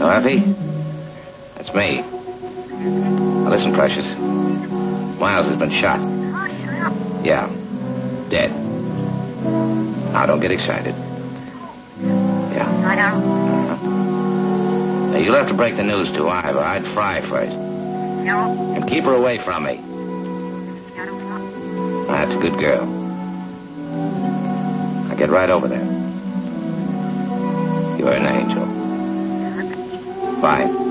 No, Effie? That's me. Now, listen, Precious. Miles has been shot. Yeah. Dead. Now, don't get excited. Yeah. I don't. Now, you'll have to break the news to Ivor. I'd fry first. No. And keep her away from me. I don't know. That's a good girl. I'll get right over there. You're an angel. Fine.